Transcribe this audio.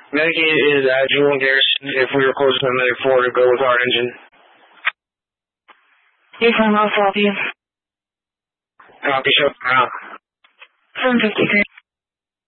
Medicaid is at Jewel and Garrison. If we were close to Medic 4 to go with our engine. You from I'll help you. Copy, shut out. 753.